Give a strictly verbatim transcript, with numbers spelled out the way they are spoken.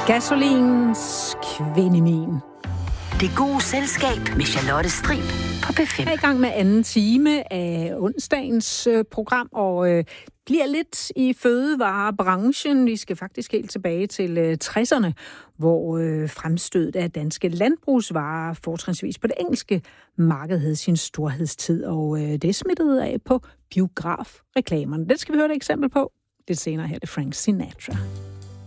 Gasolins kvindemin. Det gode selskab med Charlotte Strib på P fem. Jeg er i gang med anden time af onsdagens øh, program, og øh, bliver lidt i fødevarebranchen. Vi skal faktisk helt tilbage til øh, tresserne, hvor øh, fremstødet af danske landbrugsvarer, fortrinsvis på det engelske marked, havde sin storhedstid, og øh, det smittede af på biografreklamerne. Det skal vi høre et eksempel på lidt senere her. Det er Frank Sinatra.